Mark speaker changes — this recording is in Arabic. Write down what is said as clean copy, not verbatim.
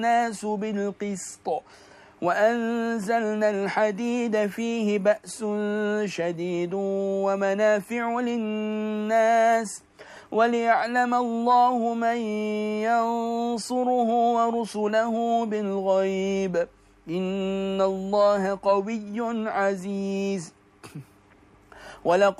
Speaker 1: الناس بالقسط وأنزلنا الحديد فيه بأس شديد ومنافع للناس وليعلم الله من ينصره ورسله بالغيب إن الله قوي عزيز.